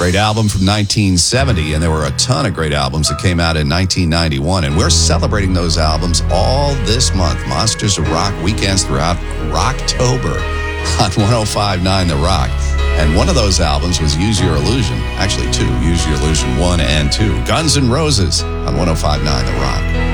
Great album from 1970, and there were a ton of great albums that came out in 1991, and we're celebrating those albums all this month. Monsters of Rock weekends throughout Rocktober on 105.9 The Rock. And one of those albums was Use Your Illusion. Actually, two. Use Your Illusion 1 and 2. Guns N' Roses on 105.9 The Rock.